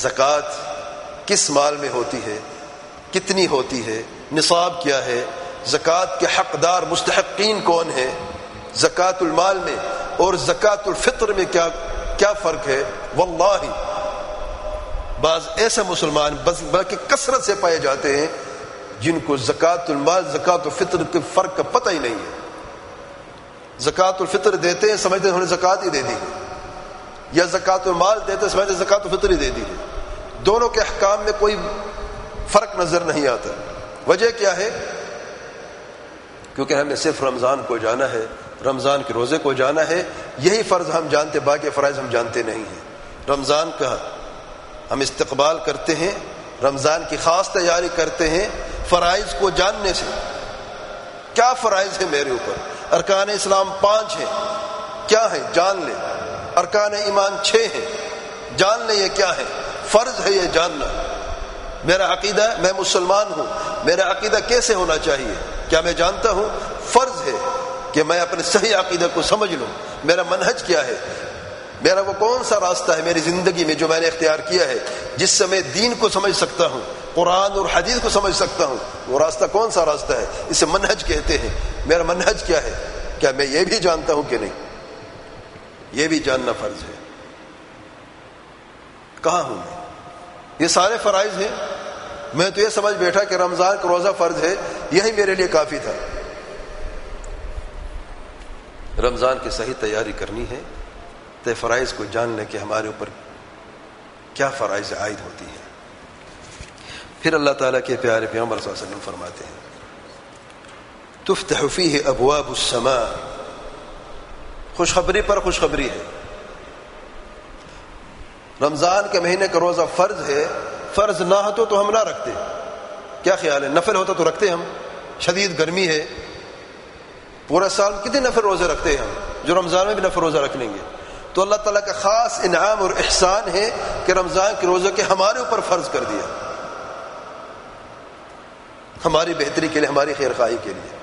زکوٰۃ کس مال میں ہوتی ہے، کتنی ہوتی ہے، نصاب کیا ہے، زکوٰۃ کے حقدار مستحقین کون ہیں، زکوٰۃ المال میں اور زکوٰۃ الفطر میں کیا فرق ہے. واللہ بعض ایسے مسلمان بلکہ کثرت سے پائے جاتے ہیں جن کو زکوٰۃ المال زکوٰۃ الفطر کے فرق کا پتہ ہی نہیں ہے. زکوٰۃ الفطر دیتے ہیں سمجھتے ہیں انہوں نے زکوٰۃ ہی دے دی ہے، یا زکوٰۃ المال دیتے ہیں سمجھتے ہیں زکوٰۃ الفطر ہی دے دی ہے. دونوں کے احکام میں کوئی فرق نظر نہیں آتا. وجہ کیا ہے؟ کیونکہ ہمیں صرف رمضان کو جانا ہے، رمضان کے روزے کو جانا ہے، یہی فرض ہم جانتے، باقی فرائض ہم جانتے نہیں ہیں. رمضان کا ہم استقبال کرتے ہیں، رمضان کی خاص تیاری کرتے ہیں فرائض کو جاننے سے. کیا فرائض ہیں میرے اوپر؟ ارکان اسلام 5 ہیں، کیا ہیں جان لیں. ارکان ایمان 6 ہیں، جان لیں یہ کیا ہے. فرض ہے یہ جاننا. میرا عقیدہ، میں مسلمان ہوں، میرا عقیدہ کیسے ہونا چاہیے؟ کیا میں جانتا ہوں؟ فرض ہے کہ میں اپنے صحیح عقیدہ کو سمجھ لوں. میرا منہج کیا ہے، میرا وہ کون سا راستہ ہے میری زندگی میں جو میں نے اختیار کیا ہے جس سے میں دین کو سمجھ سکتا ہوں، قرآن اور حدیث کو سمجھ سکتا ہوں. وہ راستہ کون سا راستہ ہے؟ اسے منہج کہتے ہیں. میرا منہج کیا ہے؟ کیا میں یہ بھی جانتا ہوں کہ نہیں؟ یہ بھی جاننا فرض ہے. کہاں ہوں میں؟ یہ سارے فرائض ہیں. میں تو یہ سمجھ بیٹھا کہ رمضان کا روزہ فرض ہے، یہی میرے لیے کافی تھا. رمضان کی صحیح تیاری کرنی ہے تو فرائض کو جان لیں کہ ہمارے اوپر کیا فرائض عائد ہوتی ہیں. پھر اللہ تعالیٰ کے پیارے پیغمبر صلی اللہ علیہ وسلم فرماتے ہیں تفتح فیہ ابواب السماء. خوشخبری پر خوشخبری ہے. رمضان کے مہینے کا روزہ فرض ہے. فرض نہ ہو تو ہم نہ رکھتے. کیا خیال ہے؟ نفل ہوتا تو رکھتے ہم. شدید گرمی ہے، پورا سال کتنے نفل روزے رکھتے ہیں ہم، جو رمضان میں بھی نفل روزہ رکھ لیں گے. تو اللہ تعالیٰ کا خاص انعام اور احسان ہے کہ رمضان کے روزے کے ہمارے اوپر فرض کر دیا، ہماری بہتری کے لیے، ہماری خیر خواہی کے لیے.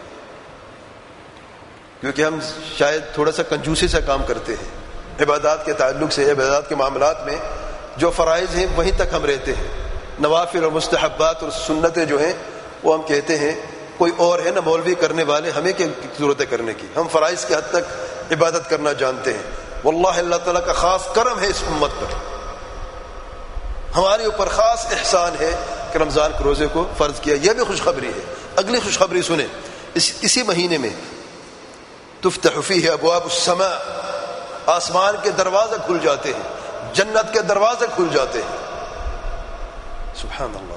کیونکہ ہم شاید تھوڑا سا کنجوسی سے کام کرتے ہیں. عبادات کے تعلق سے، عبادات کے معاملات میں جو فرائض ہیں وہیں تک ہم رہتے ہیں. نوافل اور مستحبات اور سنتیں جو ہیں وہ ہم کہتے ہیں کوئی اور ہے نا مولوی کرنے والے، ہمیں کیا ضرورت ہے کرنے کی. ہم فرائض کی حد تک عبادت کرنا جانتے ہیں. واللہ اللہ تعالیٰ کا خاص کرم ہے اس امت پر، ہمارے اوپر خاص احسان ہے کہ رمضان کے روزے کو فرض کیا. یہ بھی خوشخبری ہے. اگلی خوشخبری سنیں. اسی مہینے میں تفتح فیہ ابواب السماء، آسمان کے دروازے کھل جاتے ہیں، جنت کے دروازے کھل جاتے ہیں. سبحان اللہ.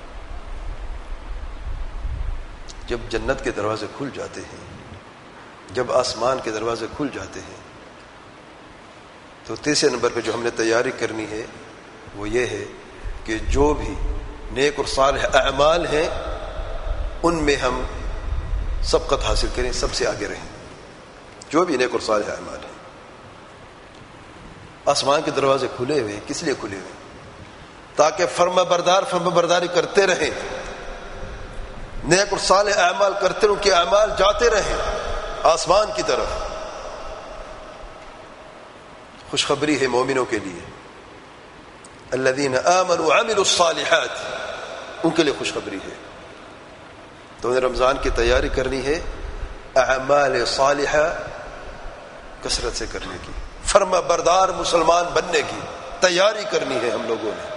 جب جنت کے دروازے کھل جاتے ہیں، جب آسمان کے دروازے کھل جاتے ہیں، تو تیسرے نمبر پہ جو ہم نے تیاری کرنی ہے وہ یہ ہے کہ جو بھی نیک اور صالح اعمال ہیں ان میں ہم سبقت حاصل کریں، سب سے آگے رہیں. جو بھی نیک اور صالح اعمال ہیں. آسمان کے دروازے کھلے ہوئے، کس لیے کھلے ہوئے؟ تاکہ فرما برداری کرتے رہیں، نیک اور صالح اعمال کرتے رہیں، ان کے اعمال جاتے رہیں آسمان کی طرف. خوشخبری ہے مومنوں کے لیے، الذین آمنوا وعملوا الصالحات، ان کے لیے خوشخبری ہے. تو انہیں رمضان کی تیاری کرنی ہے، اعمال صالحہ کثرت سے کرنے کی، فرما بردار مسلمان بننے کی تیاری کرنی ہے. ہم لوگوں نے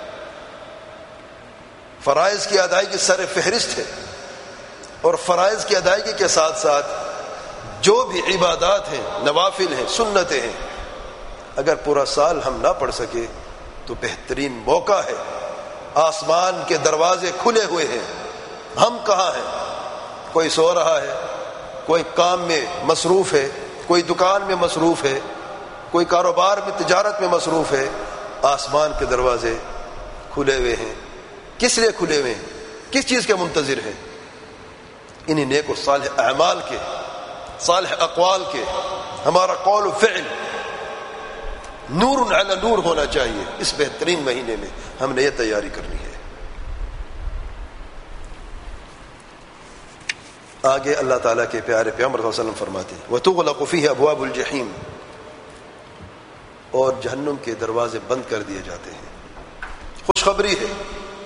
فرائض کی ادائیگی سر فہرست ہے، اور فرائض کی ادائیگی کے ساتھ ساتھ جو بھی عبادات ہیں، نوافل ہیں، سنتیں ہیں، اگر پورا سال ہم نہ پڑھ سکے تو بہترین موقع ہے. آسمان کے دروازے کھلے ہوئے ہیں، ہم کہاں ہیں؟ کوئی سو رہا ہے، کوئی کام میں مصروف ہے، کوئی دکان میں مصروف ہے، کوئی کاروبار میں، تجارت میں مصروف ہے. آسمان کے دروازے کھلے ہوئے ہیں. کس لیے کھلے ہوئے ہیں؟ کس چیز کے منتظر ہیں؟ انہیں نیک اور صالح اعمال کے، صالح اقوال کے. ہمارا قول و فعل نور علی نور ہونا چاہیے. اس بہترین مہینے میں ہم نے یہ تیاری کرنی ہے. آگے اللہ تعالیٰ کے پیارے پیغمبر صلی اللہ علیہ وسلم فرماتے ہیں وَتُغْلَقُ فِيهِ أَبْوَابُ الْجَحِيمِ، اور جہنم کے دروازے بند کر دیے جاتے ہیں. خوشخبری ہے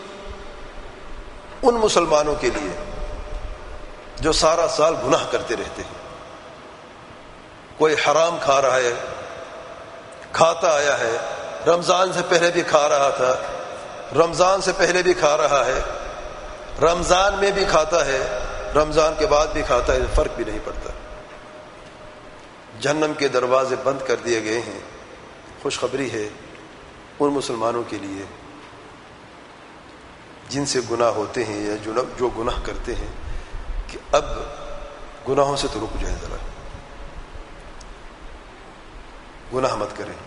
ان مسلمانوں کے لیے جو سارا سال گناہ کرتے رہتے ہیں. کوئی حرام کھا رہا ہے، کھاتا آیا ہے، رمضان سے پہلے بھی کھا رہا تھا، رمضان سے پہلے بھی کھا رہا ہے، رمضان میں بھی کھاتا ہے، رمضان کے بعد بھی کھاتا ہے، فرق بھی نہیں پڑتا. جہنم کے دروازے بند کر دیے گئے ہیں. خوشخبری ہے ان مسلمانوں کے لیے جن سے گناہ ہوتے ہیں یا جو گناہ کرتے ہیں کہ اب گناہوں سے تو رک جائیں، ذرا گناہ مت کریں.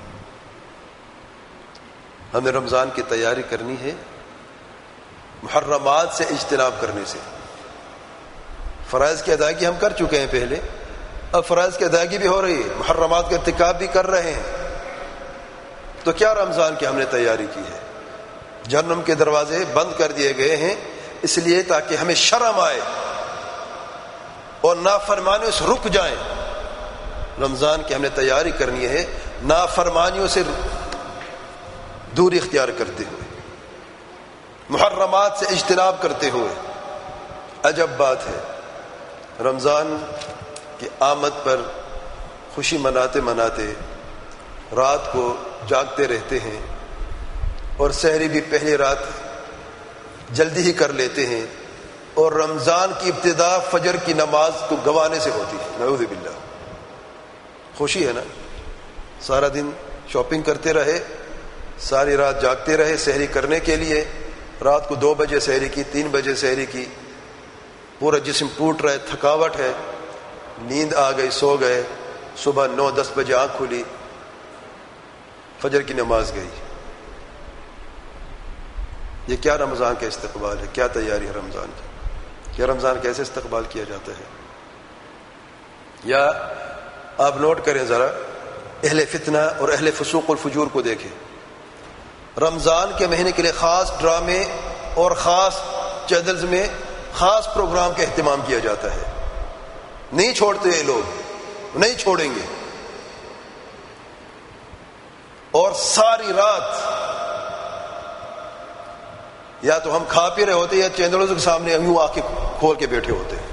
ہمیں رمضان کی تیاری کرنی ہے محرمات سے اجتناب کرنے سے. فرائض کی ادائیگی ہم کر چکے ہیں پہلے، اب فرائض کی ادائیگی بھی ہو رہی ہے، محرمات کا ارتکاب بھی کر رہے ہیں. تو کیا رمضان کی ہم نے تیاری کی ہے؟ جہنم کے دروازے بند کر دیے گئے ہیں اس لیے تاکہ ہمیں شرم آئے اور نافرمانیوں سے رک جائیں. رمضان کی ہم نے تیاری کرنی ہے نافرمانیوں سے دوری اختیار کرتے ہوئے، محرمات سے اجتناب کرتے ہوئے. عجب بات ہے، رمضان کی آمد پر خوشی مناتے مناتے رات کو جاگتے رہتے ہیں اور سحری بھی پہلی رات جلدی ہی کر لیتے ہیں، اور رمضان کی ابتدا فجر کی نماز کو گوانے سے ہوتی ہے. نعوذ باللہ. خوشی ہے نا، سارا دن شاپنگ کرتے رہے، ساری رات جاگتے رہے سحری کرنے کے لیے، رات کو 2 بجے سحری کی، 3 بجے سحری کی، پورا جسم ٹوٹ رہا ہے، تھکاوٹ ہے، نیند آ گئی، سو گئے، صبح 9-10 بجے آنکھ کھلی، فجر کی نماز گئی. یہ کیا رمضان کا استقبال ہے؟ کیا تیاری ہے رمضان کی؟ کیا رمضان کیسے استقبال کیا جاتا ہے؟ یا آپ نوٹ کریں ذرا، اہل فتنہ اور اہل فسوق الفجور کو دیکھیں. رمضان کے مہینے کے لیے خاص ڈرامے اور خاص چینلز میں خاص پروگرام کا اہتمام کیا جاتا ہے. نہیں چھوڑتے یہ لوگ، نہیں چھوڑیں گے. اور ساری رات یا تو ہم کھا پی رہے ہوتے یا چینلوں کے سامنے یوں آنکھیں کھول کے بیٹھے ہوتے ہیں.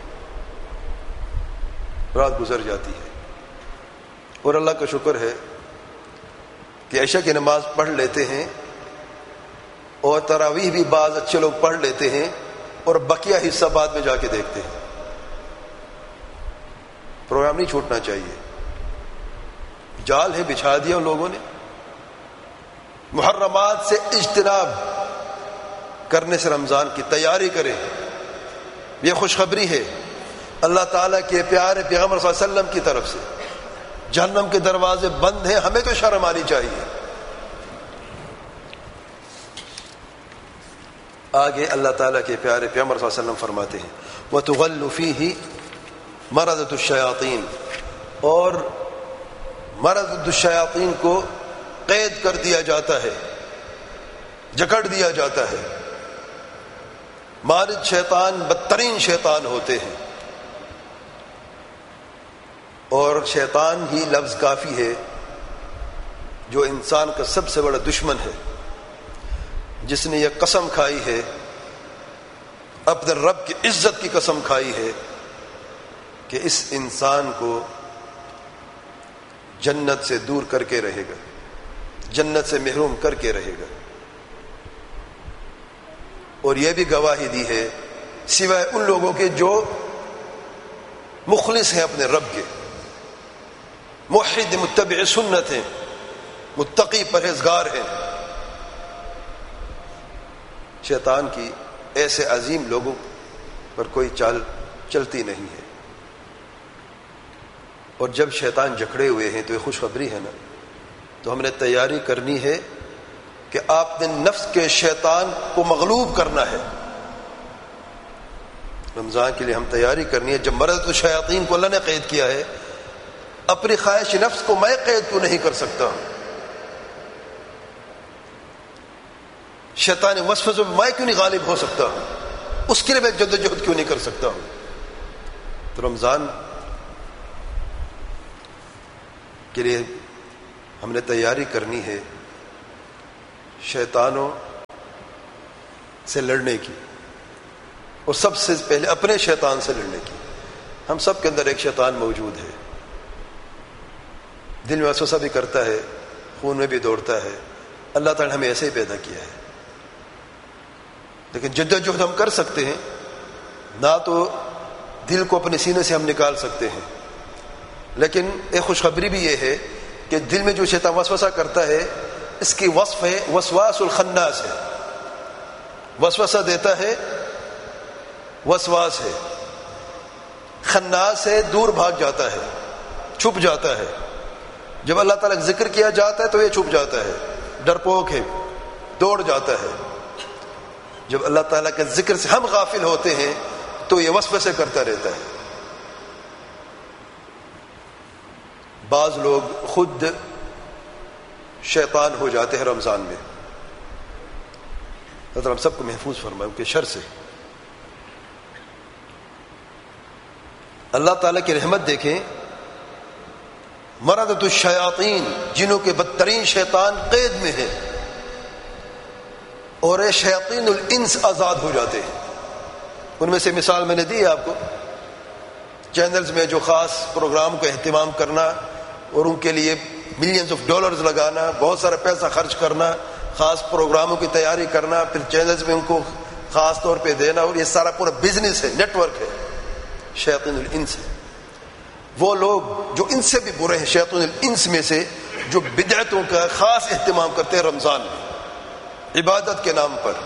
رات گزر جاتی ہے اور اللہ کا شکر ہے کہ عشاء کی نماز پڑھ لیتے ہیں اور تراویح بھی بعض اچھے لوگ پڑھ لیتے ہیں اور بقیہ حصہ بعد میں جا کے دیکھتے ہیں. پروگرام نہیں چھوٹنا چاہیے. جال ہے بچھا دیا ان لوگوں نے. محرمات سے اجتناب کرنے سے رمضان کی تیاری کریں. یہ خوشخبری ہے اللہ تعالیٰ کے پیارے پیغمبر صلی اللہ علیہ وسلم کی طرف سے. جہنم کے دروازے بند ہیں، ہمیں تو شرم آنی چاہیے. آگے اللہ تعالیٰ کے پیارے پیغمبر صلی اللہ علیہ وسلم فرماتے ہیں وَتُغَلُّ فِيهِ مَرَضَةُ الشَّيَاطِينِ، اور مرض الشیاطین کو قید کر دیا جاتا ہے، جکڑ دیا جاتا ہے. مارد شیطان بدترین شیطان ہوتے ہیں، اور شیطان ہی لفظ کافی ہے جو انسان کا سب سے بڑا دشمن ہے، جس نے یہ قسم کھائی ہے، اپنے رب کی عزت کی قسم کھائی ہے کہ اس انسان کو جنت سے دور کر کے رہے گا، جنت سے محروم کر کے رہے گا. اور یہ بھی گواہی دی ہے سوائے ان لوگوں کے جو مخلص ہیں اپنے رب کے، موحد متبع سنت ہیں، متقی پرہیزگار ہیں. شیطان کی ایسے عظیم لوگوں پر کوئی چال چلتی نہیں ہے. اور جب شیطان جکڑے ہوئے ہیں تو یہ خوشخبری ہے نا. تو ہم نے تیاری کرنی ہے کہ آپ نے نفس کے شیطان کو مغلوب کرنا ہے. رمضان کے لیے ہم تیاری کرنی ہے. جب مرض الشیاطین کو اللہ نے قید کیا ہے، اپنی خواہش نفس کو میں قید کیوں نہیں کر سکتا ہوں؟ شیطان وسوسے میں میں کیوں نہیں غالب ہو سکتا ہوں؟ اس کے لیے میں جدوجہد کیوں نہیں کر سکتا ہوں؟ تو رمضان کے لیے ہم نے تیاری کرنی ہے شیطانوں سے لڑنے کی، اور سب سے پہلے اپنے شیطان سے لڑنے کی۔ ہم سب کے اندر ایک شیطان موجود ہے، دل میں وسوسہ بھی کرتا ہے، خون میں بھی دوڑتا ہے۔ اللہ تعالی نے ہمیں ایسے ہی پیدا کیا ہے، لیکن جدوجہد ہم کر سکتے ہیں، نہ تو دل کو اپنے سینے سے ہم نکال سکتے ہیں، لیکن ایک خوشخبری بھی یہ ہے کہ دل میں جو شیطان وسوسہ کرتا ہے، اس کی وصف ہے وسواس الخناس ہے، وسوسہ دیتا ہے، وسواس ہے، خناس ہے، دور بھاگ جاتا ہے، چھپ جاتا ہے۔ جب اللہ تعالیٰ کا ذکر کیا جاتا ہے تو یہ چھپ جاتا ہے، ڈرپوک ہے، دوڑ جاتا ہے۔ جب اللہ تعالیٰ کے ذکر سے ہم غافل ہوتے ہیں تو یہ وسوسے کرتا رہتا ہے۔ بعض لوگ خود شیطان ہو جاتے ہیں رمضان میں، اللہ ہم سب کو محفوظ فرمائے ان کے شر سے۔ اللہ تعالیٰ کی رحمت دیکھیں، مردۃ الشیاطین، جنوں کے بدترین شیطان قید میں ہیں، اور یہ شیاطین الانس آزاد ہو جاتے ہیں۔ ان میں سے مثال میں نے دی ہے آپ کو، چینلز میں جو خاص پروگرام کا اہتمام کرنا اور ان کے لیے ملینز آف ڈالرز لگانا، بہت سارا پیسہ خرچ کرنا، خاص پروگراموں کی تیاری کرنا، پھر چینلز میں ان کو خاص طور پہ دینا، اور یہ سارا پورا بزنس ہے، نیٹ ورک ہے، شیاطین الانس ہے۔ وہ لوگ جو ان سے بھی برے ہیں، شیاطین الانس میں سے، جو بدعتوں کا خاص اہتمام کرتے ہیں رمضان میں، عبادت کے نام پر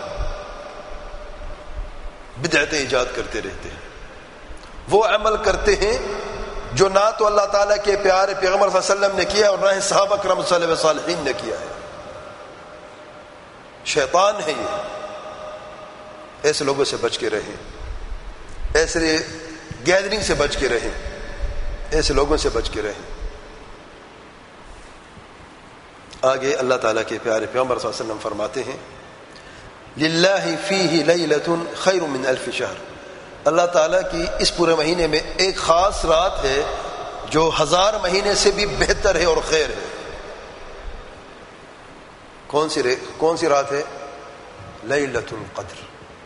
بدعتیں ایجاد کرتے رہتے ہیں۔ وہ عمل کرتے ہیں جو نہ تو اللہ تعالیٰ کے پیارے پیغمبر صلی اللہ علیہ وسلم نے کیا اور نہ ہی صحابہ کرام صلی اللہ علیہ وسلم نے کیا ہے۔ شیطان ہے یہ۔ ایسے لوگوں سے بچ کے رہیں، ایسے گیدرنگ سے بچ کے رہیں، ایسے لوگوں سے بچ کے رہیں۔ آگے اللہ تعالیٰ کے پیارے پیغمبر صلی اللہ علیہ وسلم فرماتے ہیں، للہ فیہ لیلۃ خیر من الف شہر، اللہ تعالیٰ کی اس پورے مہینے میں ایک خاص رات ہے جو 1000 مہینے سے بھی بہتر ہے اور خیر ہے۔ کون سی رات ہے؟ لیلۃ القدر۔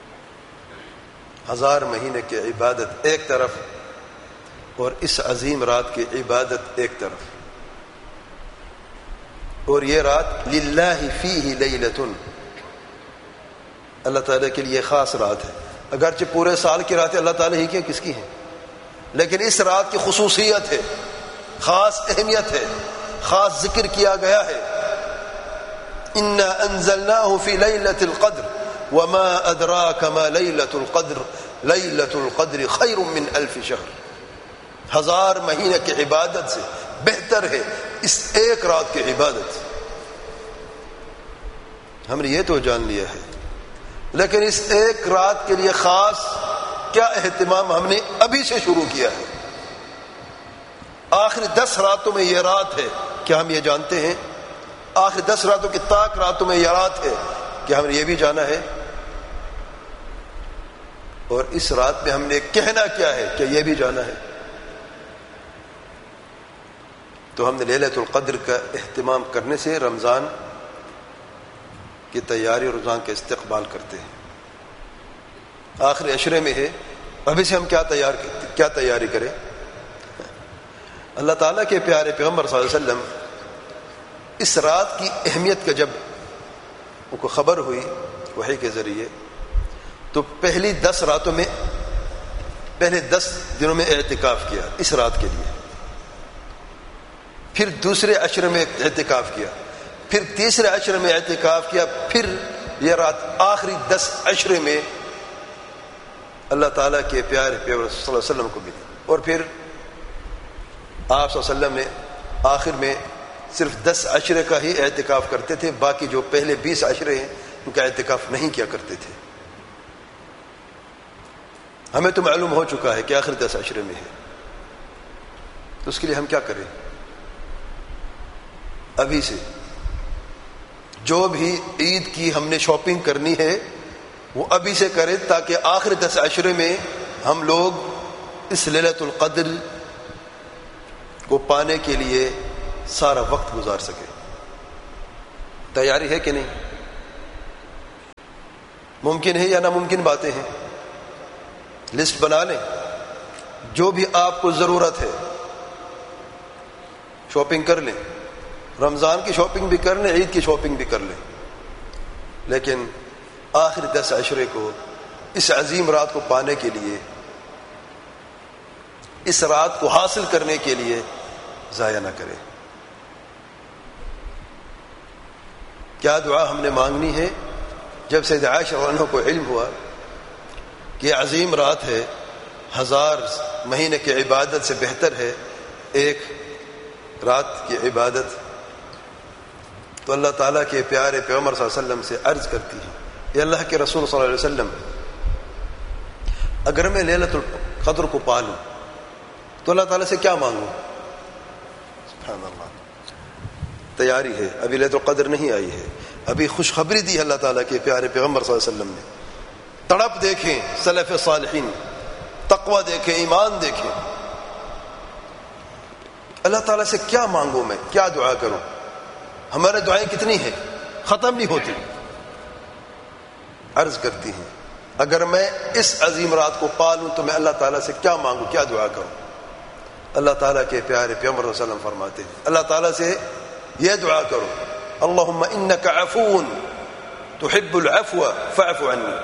1000 مہینے کی عبادت ایک طرف اور اس عظیم رات کی عبادت ایک طرف، اور یہ رات للہ فیہ لیلۃ، اللہ تعالیٰ کے لیے خاص رات ہے۔ اگرچہ پورے سال کی راتیں اللہ تعالیٰ ہی کی کس کی ہیں، لیکن اس رات کی خصوصیت ہے، خاص اہمیت ہے، خاص ذکر کیا گیا ہے۔ انا انزلناہ فی لیلۃ القدر وما ادراک ما لیلۃ القدر لیلۃ القدر خیر من الف شہر۔ 1000 مہینے کی عبادت سے بہتر ہے اس ایک رات کی عبادت۔ ہم نے یہ تو جان لیا ہے، لیکن اس ایک رات کے لیے خاص کیا اہتمام ہم نے ابھی سے شروع کیا ہے۔ آخری 10 راتوں میں یہ رات ہے، کیا ہم یہ جانتے ہیں؟ آخری 10 راتوں کی طاق راتوں میں یہ رات ہے، کیا ہم نے یہ بھی جانا ہے؟ اور اس رات میں ہم نے کہنا کیا ہے، کیا یہ بھی جانا ہے؟ تو ہم نے لیلۃ القدر کا اہتمام کرنے سے رمضان کی تیاری اور رمضان کا استقبال کرتے ہیں۔ آخری عشرے میں ہے، ابھی سے ہم کیا تیاری کریں؟ اللہ تعالیٰ کے پیارے پیغمبر صلی اللہ علیہ وسلم اس رات کی اہمیت کا جب ان کو خبر ہوئی وحی کے ذریعے، تو پہلی 10 راتوں میں، پہلے 10 دنوں میں اعتکاف کیا اس رات کے لیے، پھر دوسرے عشرے میں اعتکاف کیا، پھر تیسرے عشرے میں اعتکاف کیا، پھر یہ رات آخری 10 عشرے میں اللہ تعالیٰ کے پیارے پیغمبر صلی اللہ علیہ وسلم کو ملی۔ اور پھر آپ صلی اللہ علیہ وسلم نے آخر میں صرف 10 عشرے کا ہی اعتکاف کرتے تھے، باقی جو پہلے 20 عشرے ہیں ان کا اعتکاف نہیں کیا کرتے تھے۔ ہمیں تو معلوم ہو چکا ہے کہ آخر 10 عشرے میں ہے، تو اس کے لیے ہم کیا کریں؟ ابھی سے جو بھی عید کی ہم نے شاپنگ کرنی ہے وہ ابھی سے کریں، تاکہ آخر 10 عشرے میں ہم لوگ اس لیلۃ القدر کو پانے کے لیے سارا وقت گزار سکیں۔ تیاری ہے کہ نہیں؟ ممکن ہے یا ناممکن باتیں ہیں؟ لسٹ بنا لیں، جو بھی آپ کو ضرورت ہے شاپنگ کر لیں، رمضان کی شاپنگ بھی کر لیں، عید کی شاپنگ بھی کر لیں، لیکن آخر 10 عشرے کو اس عظیم رات کو پانے کے لیے، اس رات کو حاصل کرنے کے لیے ضائع نہ کریں۔ کیا دعا ہم نے مانگنی ہے؟ جب سید عائشہ رضی اللہ عنہا کو علم ہوا کہ یہ عظیم رات ہے، 1000 مہینے کی عبادت سے بہتر ہے ایک رات کی عبادت، تو اللہ تعالیٰ کے پیارے پیغمبر صلی اللہ علیہ وسلم سے عرض کرتی ہے، اے اللہ کے رسول صلی اللہ علیہ وسلم، اگر میں لیلۃ القدر کو پا لوں تو اللہ تعالیٰ سے کیا مانگوں؟ سبحان اللہ، تیاری ہے، ابھی لیلۃ القدر نہیں آئی ہے، ابھی خوشخبری دی اللہ تعالیٰ کے پیارے پیغمبر صلی اللہ علیہ وسلم نے۔ تڑپ دیکھیں سلف صالحین، تقوی دیکھیں، ایمان دیکھیں، اللہ تعالیٰ سے کیا مانگوں، میں کیا دعا کروں؟ ہمارے دعائیں کتنی ہیں، ختم نہیں ہوتی۔ عرض کرتی ہیں اگر میں اس عظیم رات کو پا لوں تو میں اللہ تعالیٰ سے کیا مانگوں، کیا دعا کروں؟ اللہ تعالیٰ کے پیارے پیغمبر صلی اللہ علیہ وسلم فرماتے ہیں اللہ تعالیٰ سے یہ دعا کرو، اللہم انک عفو تحب العفو فاعف عنی،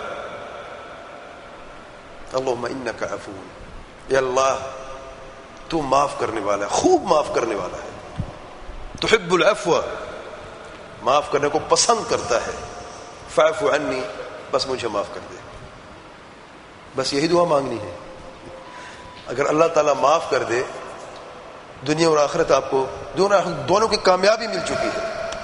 اللہم انک عفو، اے اللہ تو معاف کرنے والا ہے، خوب معاف کرنے والا ہے، تحب العفو، معاف کرنے کو پسند کرتا ہے، فاعف عنی، بس مجھے معاف کر دے، بس یہی دعا مانگنی ہے۔ اگر اللہ تعالیٰ معاف کر دے، دنیا اور آخرت آپ کو دونوں کی کامیابی مل چکی ہے۔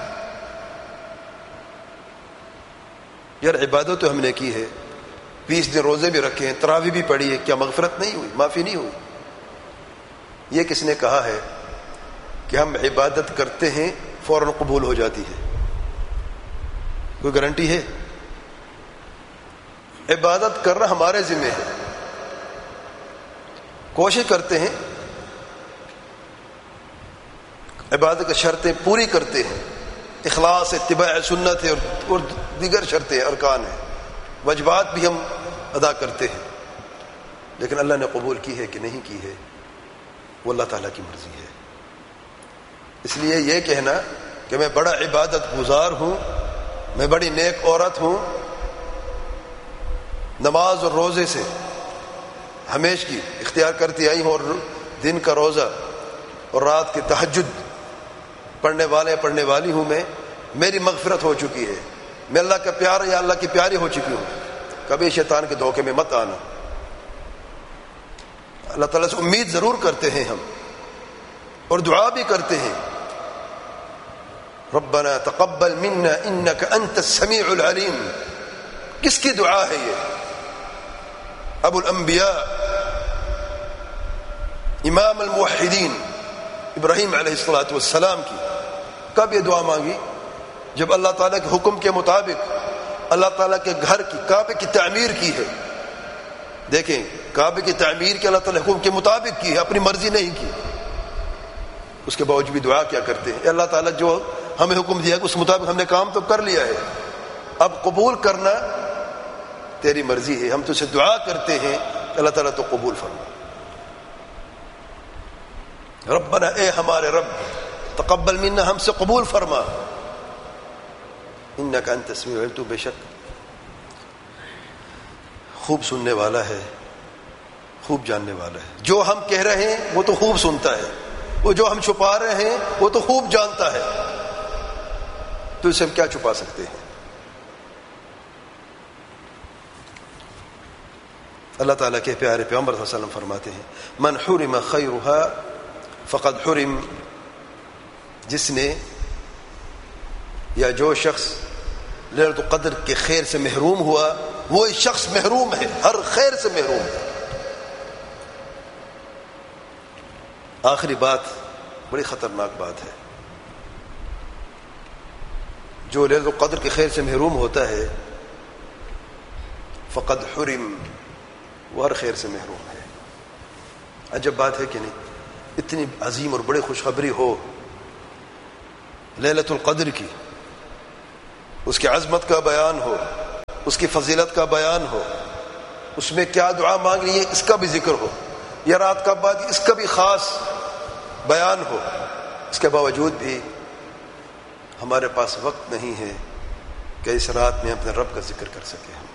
یار عبادت تو ہم نے کی ہے، 20 دن روزے بھی رکھے ہیں، تراویح بھی پڑھی ہے، کیا مغفرت نہیں ہوئی، معافی نہیں ہوئی؟ یہ کس نے کہا ہے کہ ہم عبادت کرتے ہیں فوراً قبول ہو جاتی ہے؟ کوئی گارنٹی ہے؟ عبادت کرنا ہمارے ذمہ ہے، کوشش کرتے ہیں، عبادت کی شرطیں پوری کرتے ہیں، اخلاص، اتباع سنت ہے اور دیگر شرطیں ارکان ہیں، واجبات بھی ہم ادا کرتے ہیں، لیکن اللہ نے قبول کی ہے کہ نہیں کی ہے وہ اللہ تعالیٰ کی مرضی ہے۔ اس لیے یہ کہنا کہ میں بڑا عبادت گزار ہوں، میں بڑی نیک عورت ہوں، نماز اور روزے سے ہمیشگی اختیار کرتی آئی ہوں، اور دن کا روزہ اور رات کے تہجد پڑھنے والی ہوں، میں میری مغفرت ہو چکی ہے، میں اللہ کا پیار یا اللہ کی پیاری ہو چکی ہوں، کبھی شیطان کے دھوکے میں مت آنا۔ اللہ تعالیٰ سے امید ضرور کرتے ہیں ہم، اور دعا بھی کرتے ہیں، ربنا تقبل منا انک انت السمیع العلیم۔ کس کی دعا ہے یہ؟ ابو الانبیاء، امام الموحدین ابراہیم علیہ السلام کی۔ کب یہ دعا مانگی؟ جب اللہ تعالیٰ کے حکم کے مطابق اللہ تعالیٰ کے گھر کی، کعبے کی تعمیر کی ہے۔ دیکھیں، کعبے کی تعمیر کے اللہ تعالیٰ حکم کے مطابق کی ہے، اپنی مرضی نہیں کی، اس کے باوجود بھی دعا کیا کرتے ہیں، اللہ تعالیٰ جو ہمیں حکم دیا اس مطابق ہم نے کام تو کر لیا ہے، اب قبول کرنا تیری مرضی ہے، ہم تجھ سے دعا کرتے ہیں اللہ تعالیٰ تو قبول فرما۔ ربنا، اے ہمارے رب، تقبل منا، ہم سے قبول فرما، انک انت السمیع العلیم، تو بے شک خوب سننے والا ہے، خوب جاننے والا ہے، جو ہم کہہ رہے ہیں وہ تو خوب سنتا ہے، وہ جو ہم چھپا رہے ہیں وہ تو خوب جانتا ہے، تو اسے ہم کیا چھپا سکتے ہیں؟ اللہ تعالیٰ کے پیارے پیغمبر صلی اللہ علیہ وسلم فرماتے ہیں من حرم خیرها فقد حرم، جس نے یا جو شخص لیلۃ القدر کے خیر سے محروم ہوا، وہ شخص محروم ہے، ہر خیر سے محروم ہے۔ آخری بات بڑی خطرناک بات ہے، جو لیلۃ القدر کے خیر سے محروم ہوتا ہے فقد حرم، وہ ہر خیر سے محروم ہے۔ عجب بات ہے کہ نہیں؟ اتنی عظیم اور بڑی خوشخبری ہو لیلۃ القدر کی، اس کی عظمت کا بیان ہو، اس کی فضیلت کا بیان ہو، اس میں کیا دعا مانگ رہی ہے اس کا بھی ذکر ہو، یا رات کا بعد اس کا بھی خاص بیان ہو، اس کے باوجود بھی ہمارے پاس وقت نہیں ہے کہ اس رات میں اپنے رب کا ذکر کر سکے. ہم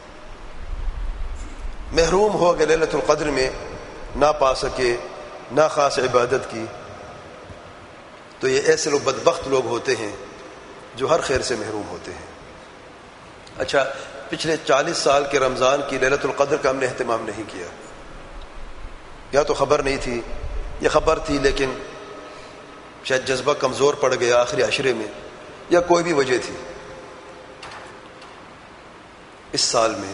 محروم ہو گئے لیلۃ القدر میں، نہ پا سکے، نہ خاص عبادت کی. تو یہ ایسے لوگ بدبخت لوگ ہوتے ہیں جو ہر خیر سے محروم ہوتے ہیں. اچھا، پچھلے 40 سال کے رمضان کی لیلۃ القدر کا ہم نے اہتمام نہیں کیا، یا تو خبر نہیں تھی، یا خبر تھی لیکن شاید جذبہ کمزور پڑ گیا آخری عشرے میں، یا کوئی بھی وجہ تھی. اس سال میں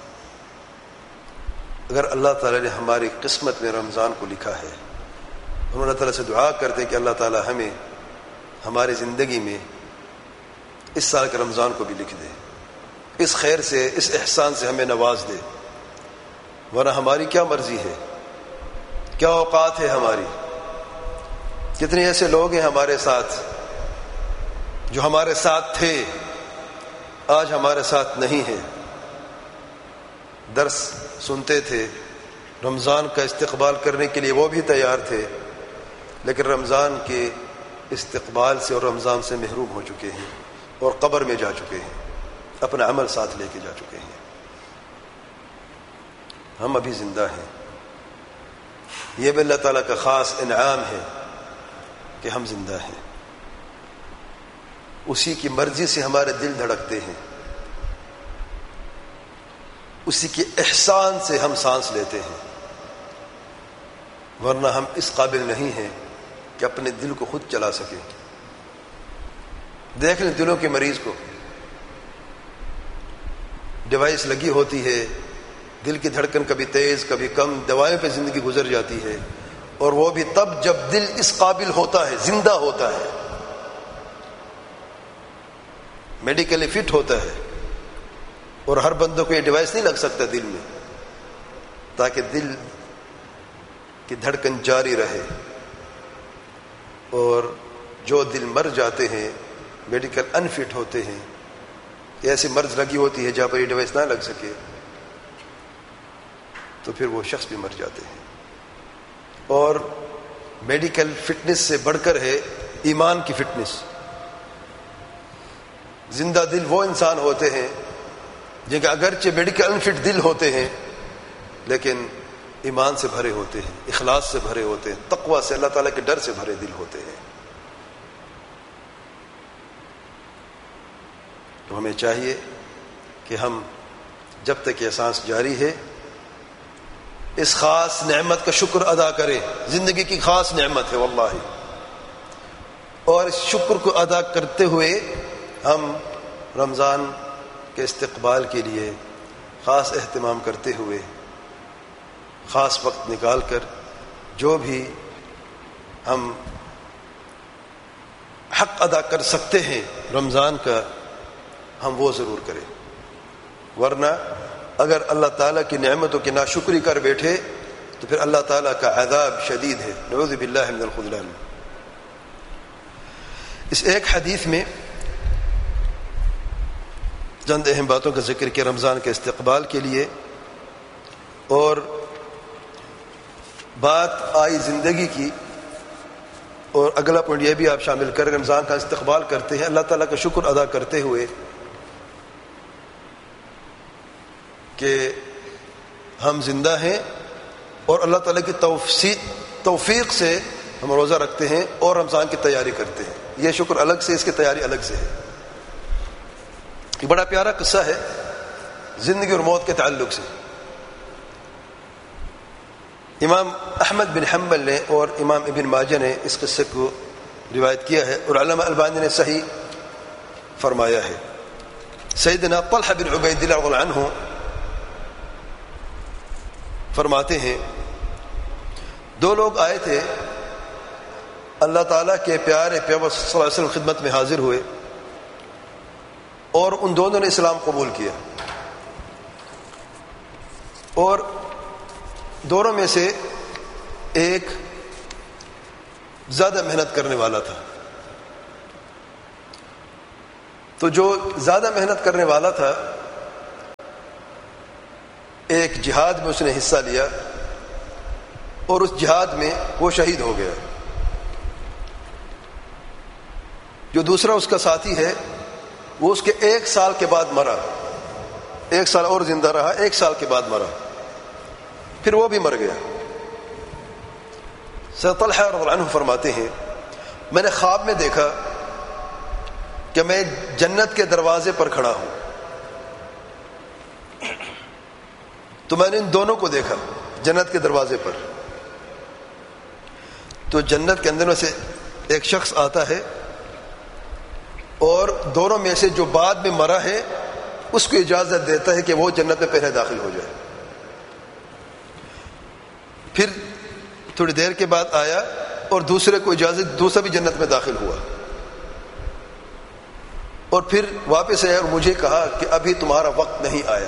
اگر اللہ تعالیٰ نے ہماری قسمت میں رمضان کو لکھا ہے، ہم اللہ تعالیٰ سے دعا کرتے ہیں کہ اللہ تعالیٰ ہمیں ہماری زندگی میں اس سال کے رمضان کو بھی لکھ دے، اس خیر سے، اس احسان سے ہمیں نواز دے. ورنہ ہماری کیا مرضی ہے، کیا اوقات ہے ہماری. کتنے ایسے لوگ ہیں ہمارے ساتھ جو ہمارے ساتھ تھے، آج ہمارے ساتھ نہیں ہیں. درس سنتے تھے، رمضان کا استقبال کرنے کے لیے وہ بھی تیار تھے، لیکن رمضان کے استقبال سے اور رمضان سے محروم ہو چکے ہیں اور قبر میں جا چکے ہیں، اپنا عمل ساتھ لے کے جا چکے ہیں. ہم ابھی زندہ ہیں. یہ بھی اللہ تعالیٰ کا خاص انعام ہے کہ ہم زندہ ہیں. اسی کی مرضی سے ہمارے دل دھڑکتے ہیں، اسی کے احسان سے ہم سانس لیتے ہیں. ورنہ ہم اس قابل نہیں ہیں کہ اپنے دل کو خود چلا سکیں. دیکھ لیں دلوں کے مریض کو، ڈیوائس لگی ہوتی ہے، دل کی دھڑکن کبھی تیز کبھی کم، دوائیں پہ زندگی گزر جاتی ہے، اور وہ بھی تب جب دل اس قابل ہوتا ہے، زندہ ہوتا ہے، میڈیکلی فٹ ہوتا ہے. اور ہر بندوں کو یہ ڈیوائس نہیں لگ سکتا دل میں، تاکہ دل کی دھڑکن جاری رہے. اور جو دل مر جاتے ہیں، میڈیکل انفٹ ہوتے ہیں، ایسی مرض لگی ہوتی ہے جہاں پر یہ ڈیوائس نہ لگ سکے، تو پھر وہ شخص بھی مر جاتے ہیں. اور میڈیکل فٹنس سے بڑھ کر ہے ایمان کی فٹنس. زندہ دل وہ انسان ہوتے ہیں جن کے اگرچہ میڈیکل انفٹ دل ہوتے ہیں لیکن ایمان سے بھرے ہوتے ہیں، اخلاص سے بھرے ہوتے ہیں، تقوی سے، اللہ تعالیٰ کے ڈر سے بھرے دل ہوتے ہیں. تو ہمیں چاہیے کہ ہم جب تک یہ سانس جاری ہے اس خاص نعمت کا شکر ادا کریں. زندگی کی خاص نعمت ہے واللہ، اور اس شکر کو ادا کرتے ہوئے ہم رمضان کے استقبال کے لیے خاص اہتمام کرتے ہوئے، خاص وقت نکال کر جو بھی ہم حق ادا کر سکتے ہیں رمضان کا، ہم وہ ضرور کریں. ورنہ اگر اللہ تعالیٰ کی نعمتوں کی ناشکری کر بیٹھے تو پھر اللہ تعالیٰ کا عذاب شدید ہے، نعوذ باللہ من الخذلان. اس ایک حدیث میں چند اہم باتوں کا ذکر کیا رمضان کے استقبال کے لیے، اور بات آئی زندگی کی. اور اگلا پوائنٹ یہ بھی آپ شامل کر رمضان کا استقبال کرتے ہیں اللہ تعالیٰ کا شکر ادا کرتے ہوئے کہ ہم زندہ ہیں، اور اللہ تعالیٰ کی توفیق سے ہم روزہ رکھتے ہیں اور رمضان کی تیاری کرتے ہیں. یہ شکر الگ سے، اس کی تیاری الگ سے ہے. یہ بڑا پیارا قصہ ہے زندگی اور موت کے تعلق سے. امام احمد بن حنبل نے اور امام ابن ماجہ نے اس قصے کو روایت کیا ہے، اور علامہ البانی نے صحیح فرمایا ہے. سیدنا طلحہ بن عبید اللہ رضی اللہ عنہ فرماتے ہیں، دو لوگ آئے تھے، اللہ تعالیٰ کے پیارے پیغمبر صلی اللہ علیہ وسلم خدمت میں حاضر ہوئے، اور ان دونوں نے اسلام قبول کیا. اور دونوں میں سے ایک زیادہ محنت کرنے والا تھا. تو جو زیادہ محنت کرنے والا تھا ایک جہاد میں اس نے حصہ لیا اور اس جہاد میں وہ شہید ہو گیا. جو دوسرا اس کا ساتھی ہے وہ اس کے 1 سال کے بعد مرا, 1 سال اور زندہ رہا, 1 سال کے بعد مرا, پھر وہ بھی مر گیا. حضرت طلحہ رضی اللہ عنہ فرماتے ہیں میں نے خواب میں دیکھا کہ میں جنت کے دروازے پر کھڑا ہوں, تو میں نے ان دونوں کو دیکھا جنت کے دروازے پر. تو جنت کے اندر میں سے ایک شخص آتا ہے اور دونوں میں سے جو بعد میں مرا ہے اس کو اجازت دیتا ہے کہ وہ جنت میں پہلے داخل ہو جائے. پھر تھوڑی دیر کے بعد آیا اور دوسرے کو اجازت, دوسرا بھی جنت میں داخل ہوا, اور پھر واپس آیا اور مجھے کہا کہ ابھی تمہارا وقت نہیں آیا.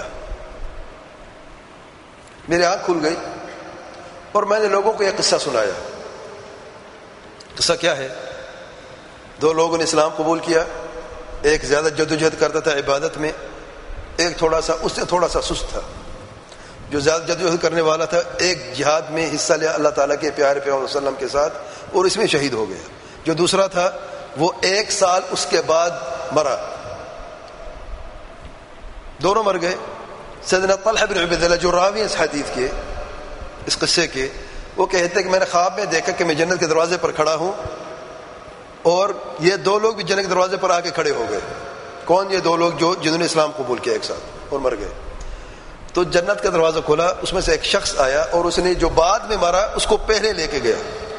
میری آنکھ کھل گئی اور میں نے لوگوں کو یہ قصہ سنایا. قصہ کیا ہے؟ 2 لوگوں نے اسلام قبول کیا, ایک زیادہ جدوجہد کرتا تھا عبادت میں, ایک تھوڑا سا اس سے تھوڑا سا سست تھا. جو زیادہ جدوجہد کرنے والا تھا ایک جہاد میں حصہ لیا اللہ تعالیٰ کے پیارے پیغمبر صلی اللہ علیہ وسلم کے ساتھ اور اس میں شہید ہو گیا. جو دوسرا تھا وہ 1 سال اس کے بعد مرا, دونوں مر گئے. سیدنا طلحہ بن عبید اللہ جو راوی اس حدیث کے, اس قصے کے, وہ کہتے ہیں کہ میں نے خواب میں دیکھا کہ میں جنت کے دروازے پر کھڑا ہوں اور یہ 2 لوگ بھی جنت کے دروازے پر آ کے کھڑے ہو گئے. کون؟ یہ 2 لوگ جنہوں نے اسلام قبول کیا ایک ساتھ اور مر گئے. تو جنت کا دروازہ کھولا, اس میں سے ایک شخص آیا اور اس نے جو بعد میں مرا اس کو پہلے لے کے گیا,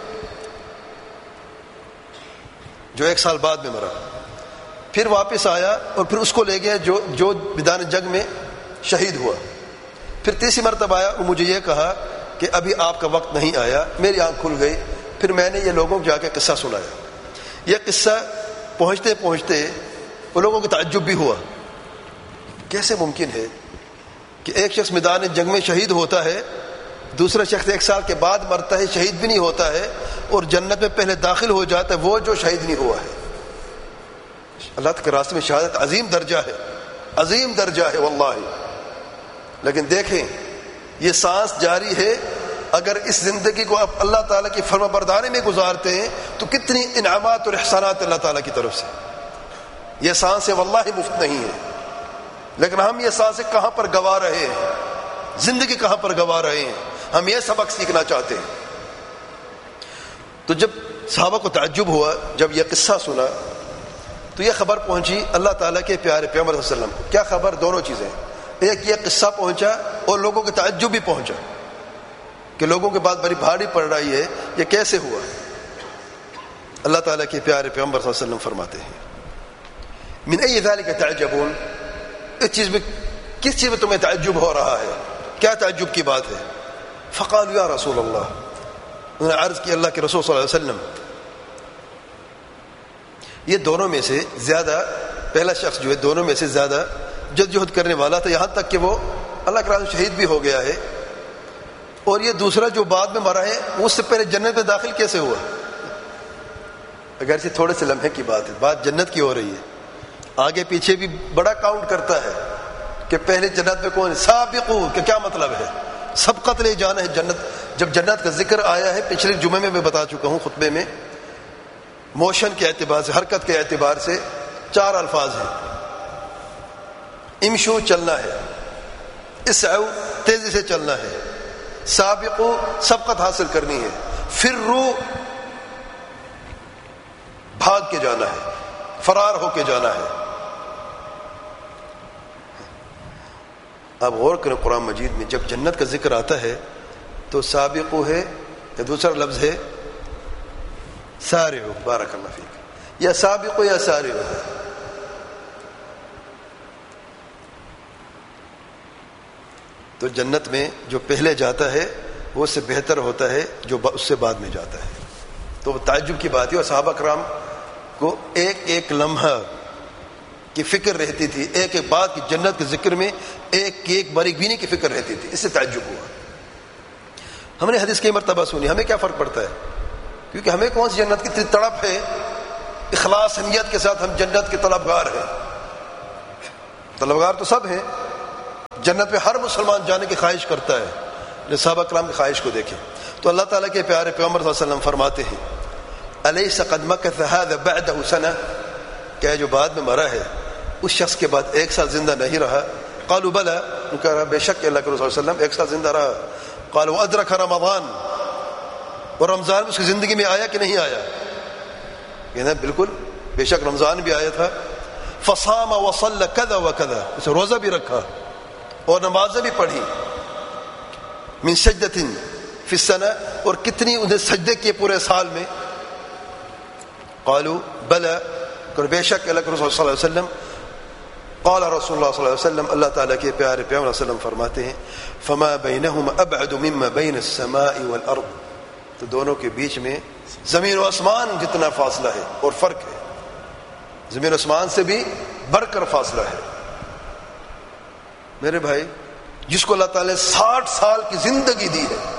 جو 1 سال بعد میں مرا. پھر واپس آیا اور پھر اس کو لے گیا جو میدان جنگ میں شہید ہوا. پھر تیسری مرتبہ آیا اور مجھے یہ کہا کہ ابھی آپ کا وقت نہیں آیا. میری آنکھ کھل گئی. پھر میں نے یہ لوگوں کو جا کے قصہ سنایا. یہ قصہ پہنچتے پہنچتے وہ لوگوں کو تعجب بھی ہوا, کیسے ممکن ہے کہ ایک شخص میدان جنگ میں شہید ہوتا ہے, دوسرا شخص 1 سال کے بعد مرتا ہے, شہید بھی نہیں ہوتا ہے, اور جنت میں پہلے داخل ہو جاتا ہے وہ جو شہید نہیں ہوا ہے. اللہ کے راستے میں شہادت عظیم درجہ ہے, عظیم درجہ ہے واللہ. لیکن دیکھیں یہ سانس جاری ہے, اگر اس زندگی کو آپ اللہ تعالیٰ کی فرما برداری میں گزارتے ہیں تو کتنی انعامات اور احسانات اللہ تعالیٰ کی طرف سے. یہ سانسیں واللہ مفت نہیں ہے, لیکن ہم یہ سانسیں کہاں پر گوا رہے ہیں, زندگی کہاں پر گوا رہے ہیں. ہم یہ سبق سیکھنا چاہتے ہیں. تو جب صحابہ کو تعجب ہوا, جب یہ قصہ سنا تو یہ خبر پہنچی اللہ تعالیٰ کے پیارے پیغمبر صلی اللہ علیہ وسلم کو. کیا خبر؟ دونوں چیزیں, ایک یہ قصہ پہنچا اور لوگوں کو تعجب بھی پہنچا کہ لوگوں کے بعد بڑی بھاری پڑ رہی ہے, یہ کیسے ہوا. اللہ تعالیٰ کے پیارے پیغمبر صلی اللہ علیہ وسلم فرماتے ہیں من ای ذالک تعجبون, اس چیز میں کس چیز میں تمہیں تعجب ہو رہا ہے, کیا تعجب کی بات ہے؟ فقالوا یا رسول اللہ, انہوں نے عرض کی اللہ کے رسول صلی اللہ علیہ وسلم, یہ دونوں میں سے زیادہ, پہلا شخص جو ہے دونوں میں سے زیادہ جدوجہد کرنے والا تھا, یہاں تک کہ وہ اللہ کے راستے شہید بھی ہو گیا ہے, اور یہ دوسرا جو بعد میں مرا ہے اس سے پہلے جنت میں داخل کیسے ہوا؟ اگرچہ تھوڑے سے لمحے کی بات ہے, بات جنت کی ہو رہی ہے, آگے پیچھے بھی بڑا کاؤنٹ کرتا ہے کہ پہلے جنت میں کون. سابقو کہ کیا مطلب ہے؟ سبقت لے جانا ہے جنت. جب جنت کا ذکر آیا ہے, پچھلے جمعے میں بتا چکا ہوں خطبے میں, موشن کے اعتبار سے, حرکت کے اعتبار سے 4 الفاظ ہیں. امشو چلنا ہے, اسعو تیزی سے چلنا ہے, سابقو سبقت حاصل کرنی ہے, فرو بھاگ کے جانا ہے, فرار ہو کے جانا ہے. اب غور کریں قرآن مجید میں جب جنت کا ذکر آتا ہے تو سابقو ہے یا دوسرا لفظ ہے سارعو, بارک اللہ فیک, یا سابقو یا سارعو ہے. تو جنت میں جو پہلے جاتا ہے وہ اس سے بہتر ہوتا ہے جو اس سے بعد میں جاتا ہے. تو تعجب کی بات ہے, اور صحابہ کرام کو ایک ایک لمحہ کی فکر رہتی تھی, ایک ایک بات کی جنت کے ذکر میں ایک ایک باریک بینی کی فکر رہتی تھی. اس سے تعجب ہوا. ہم نے حدیث کئی مرتبہ سنی, ہمیں کیا فرق پڑتا ہے؟ کیونکہ ہمیں کون سی جنت کی تڑپ ہے, اخلاص نیت کے ساتھ ہم جنت کے طلبگار ہیں. طلبگار تو سب ہیں, جنت میں ہر مسلمان جانے کی خواہش کرتا ہے، صحابہ کرام کی خواہش کو دیکھیں تو اللہ تعالیٰ کے پیارے پیغمبر صلی اللہ علیہ وسلم فرماتے ہیں الیس قد مکث هذا بعده سنہ، کیا جو بعد میں مرا ہے اس شخص کے بعد 1 سال زندہ نہیں رہا؟ قالوا بلا، ان کہا بے شک اللہ کے رسول صلی اللہ علیہ وسلم 1 سال زندہ رہا۔ قالوا وادرک رمضان، اور رمضان اس کی زندگی میں آیا کہ نہیں آیا؟ کہنا بالکل بے شک رمضان بھی آیا تھا۔ فصام وصلى كذا وكذا، اسے روزہ بھی رکھا اور نمازیں بھی پڑھی۔ من سجدۃ فی السنہ، اور کتنی انہیں سجدے کیے پورے سال میں؟ قالوا بلا، اور بے شک اللہ کے رسول صلی اللہ علیہ وسلم۔ قال رسول اللہ صلی اللہ علیہ وسلم، اللہ تعالیٰ کے پیارے پیغمبر صلی اللہ علیہ وسلم فرماتے ہیں فما بینہما ابعد مما بین السماء والارض، تو دونوں کے بیچ میں زمین و آسمان جتنا فاصلہ ہے اور فرق ہے، زمین و آسمان سے بھی بڑھ کر فاصلہ ہے۔ میرے بھائی، جس کو اللہ تعالیٰ نے 60 سال کی زندگی دی ہے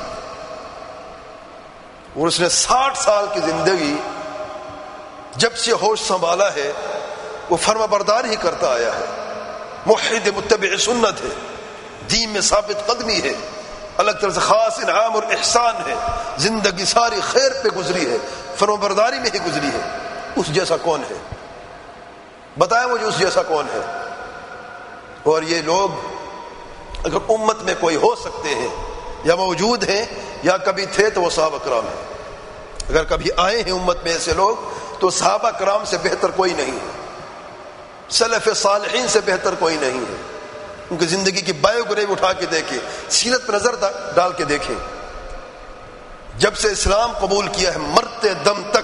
اور اس نے 60 سال کی زندگی جب سے ہوش سنبھالا ہے وہ فرما بردار ہی کرتا آیا ہے، موحد متبع سنت ہے، دین میں ثابت قدمی ہے، اللہ تعالیٰ سے خاص انعام اور احسان ہے، زندگی ساری خیر پہ گزری ہے، فرما برداری میں ہی گزری ہے۔ اس جیسا کون ہے؟ بتائیں مجھے اس جیسا کون ہے؟ اور یہ لوگ اگر امت میں کوئی ہو سکتے ہیں یا موجود ہیں یا کبھی تھے تو وہ صحابہ کرام ہیں۔ اگر کبھی آئے ہیں امت میں ایسے لوگ تو صحابہ کرام سے بہتر کوئی نہیں ہے، سلف صالحین سے بہتر کوئی نہیں ہے۔ ان کی زندگی کی بایوگرافی اٹھا کے دیکھیں، سیرت پر نظر ڈال کے دیکھیں، جب سے اسلام قبول کیا ہے مرتے دم تک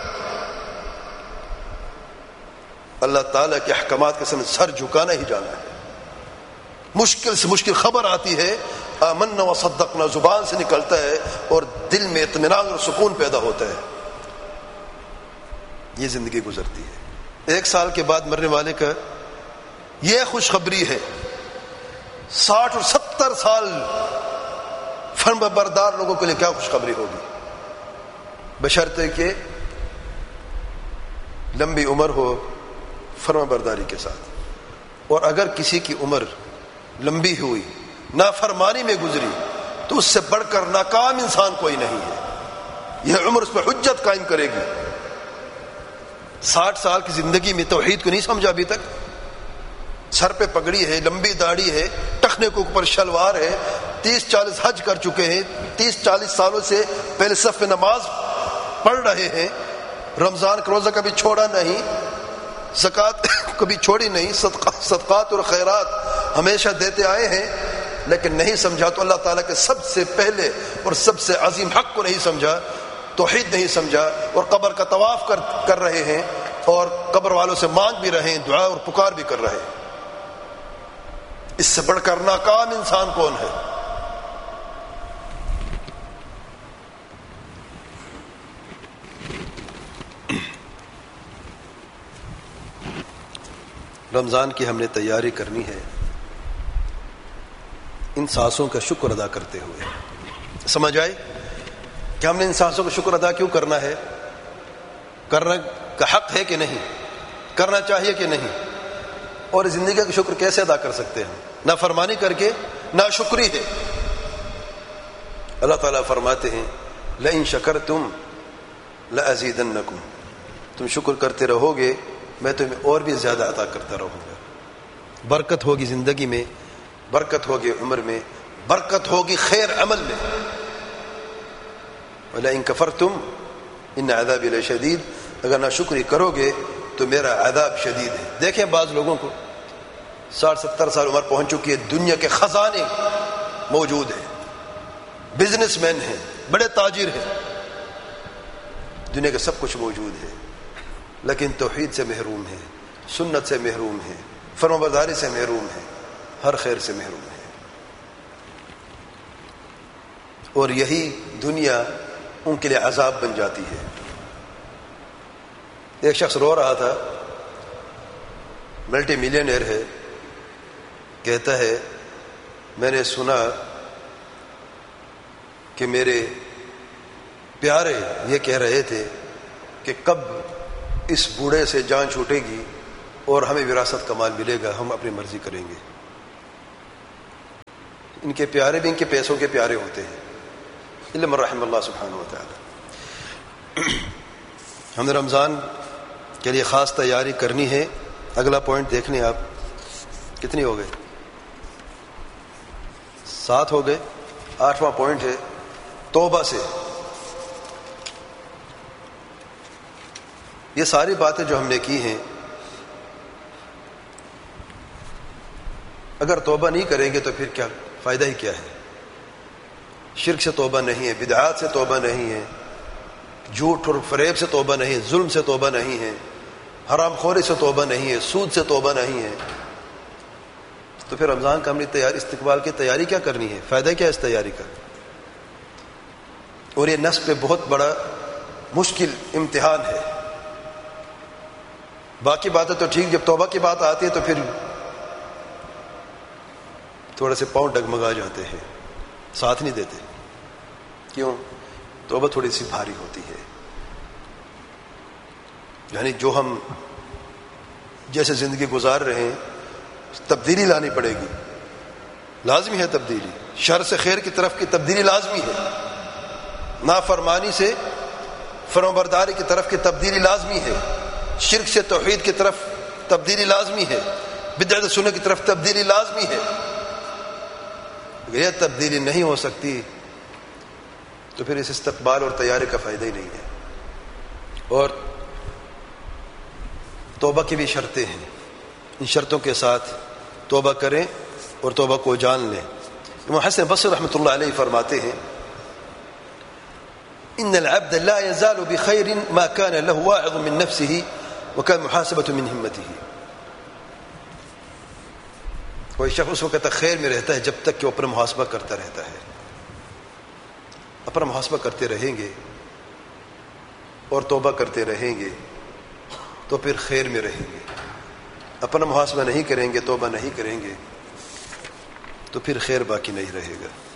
اللہ تعالیٰ کے احکامات کے سامنے سر جھکانا ہی جانا ہے۔ مشکل سے مشکل خبر آتی ہے آمنا وصدقنا زبان سے نکلتا ہے اور دل میں اطمینان اور سکون پیدا ہوتا ہے۔ یہ زندگی گزرتی ہے۔ 1 سال کے بعد مرنے والے کا یہ خوشخبری ہے، 60 اور 70 سال فرما بردار لوگوں کے لیے کیا خوشخبری ہوگی، بشرطے کہ لمبی عمر ہو فرما برداری کے ساتھ۔ اور اگر کسی کی عمر لمبی ہوئی نافرمانی میں گزری تو اس سے بڑھ کر ناکام انسان کوئی نہیں ہے، یہ عمر اس پہ حجت قائم کرے گی۔ 60 سال کی زندگی میں توحید کو نہیں سمجھا ابھی تک، سر پہ پگڑی ہے، لمبی داڑھی ہے، ٹخنے کے اوپر شلوار ہے، 30-40 حج کر چکے ہیں، 30-40 سالوں سے پہلے صف میں نماز پڑھ رہے ہیں، رمضان کا روزہ کبھی چھوڑا نہیں، زکوٰۃ کبھی چھوڑی نہیں، صدقات اور خیرات ہمیشہ دیتے آئے ہیں، لیکن نہیں سمجھا تو اللہ تعالیٰ کے سب سے پہلے اور سب سے عظیم حق کو نہیں سمجھا، توحید نہیں سمجھا، اور قبر کا طواف کر رہے ہیں اور قبر والوں سے مانگ بھی رہے ہیں، دعا اور پکار بھی کر رہے ہیں۔ اس سے بڑھ کر ناکام انسان کون ہے؟ رمضان کی ہم نے تیاری کرنی ہے ان سانسوں کا شکر ادا کرتے ہوئے۔ سمجھ آئے کہ ہم نے ان سانسوں کا شکر ادا کیوں کرنا ہے؟ کرنا کا حق ہے کہ نہیں؟ کرنا چاہیے کہ نہیں؟ اور زندگی کا شکر کیسے ادا کر سکتے ہیں؟ نافرمانی کر کے ناشکری ہے۔ اللہ تعالیٰ فرماتے ہیں لئن شکرتم لأزیدنکم، تم شکر کرتے رہو گے میں تمہیں اور بھی زیادہ عطا کرتا رہوں گا۔ برکت ہوگی زندگی میں، برکت ہوگی عمر میں، برکت ہوگی خیر عمل میں۔ وَلَئِن كَفَرْتُمْ إِنَّ عَذَابِي لَشَدِيدٌ، اگر ناشکری کرو گے تو میرا عذاب شدید ہے۔ دیکھیں بعض لوگوں کو 60-70 سال عمر پہنچ چکی ہے، دنیا کے خزانے موجود ہیں، بزنس مین ہیں، بڑے تاجر ہیں، دنیا کے سب کچھ موجود ہے، لیکن توحید سے محروم ہے، سنت سے محروم ہے، فرمانبرداری سے محروم ہے، ہر خیر سے محروم ہے۔ اور یہی دنیا ان کے لیے عذاب بن جاتی ہے۔ ایک شخص رو رہا تھا، ملٹی ملینئر ہے، کہتا ہے میں نے سنا کہ میرے پیارے یہ کہہ رہے تھے کہ کب اس بوڑھے سے جان چھوٹے گی اور ہمیں وراثت کا مال ملے گا، ہم اپنی مرضی کریں گے۔ ان کے پیارے بھی ان کے پیسوں کے پیارے ہوتے ہیں، الا من رحم اللہ سبحانہ وتعالی۔ ہم نے رمضان کے لیے خاص تیاری کرنی ہے۔ اگلا پوائنٹ دیکھ لیں آپ، کتنی ہو گئے؟ 7 ہو گئے۔ 8واں پوائنٹ ہے توبہ سے۔ یہ ساری باتیں جو ہم نے کی ہیں، اگر توبہ نہیں کریں گے تو پھر کیا فائدہ ہی کیا ہے؟ شرک سے توبہ نہیں ہے، بدعات سے توبہ نہیں ہے، جھوٹ اور فریب سے توبہ نہیں ہے، ظلم سے توبہ نہیں ہے، حرام خوری سے توبہ نہیں ہے، سود سے توبہ نہیں ہے، تو پھر رمضان کا ہم نے استقبال کی تیاری کیا کرنی ہے؟ فائدہ کیا ہے اس تیاری کا؟ اور یہ نفس پہ بہت بڑا مشکل امتحان ہے۔ باقی باتیں تو ٹھیک، جب توبہ کی بات آتی ہے تو پھر تھوڑے سے پاؤں ڈگمگا جاتے ہیں، ساتھ نہیں دیتے۔ کیوں؟ توبہ تھوڑی سی بھاری ہوتی ہے، یعنی جو ہم جیسے زندگی گزار رہے ہیں تبدیلی لانی پڑے گی، لازمی ہے تبدیلی۔ شر سے خیر کی طرف کی تبدیلی لازمی ہے، نافرمانی سے فرمانبرداری کی طرف کی تبدیلی لازمی ہے، شرک سے توحید کی طرف تبدیلی لازمی ہے، بدعت سنت کی طرف تبدیلی لازمی ہے۔ اگر یہ تبدیلی نہیں ہو سکتی تو پھر اس استقبال اور تیاری کا فائدہ ہی نہیں ہے۔ اور توبہ کی بھی شرطیں ہیں، ان شرطوں کے ساتھ توبہ کریں اور توبہ کو جان لیں۔ امام حسن بصری رحمۃ اللہ علیہ فرماتے ہیں، ان العبد لا يزال بخير ما كان له واعظ من نفسه وكان محاسبة من همته۔ کوئی شخص اس وقت تک خیر میں رہتا ہے جب تک کہ وہ اپنا محاسبہ کرتا رہتا ہے۔ اپنا محاسبہ کرتے رہیں گے اور توبہ کرتے رہیں گے تو پھر خیر میں رہیں گے۔ اپنا محاسبہ نہیں کریں گے، توبہ نہیں کریں گے تو پھر خیر باقی نہیں رہے گا۔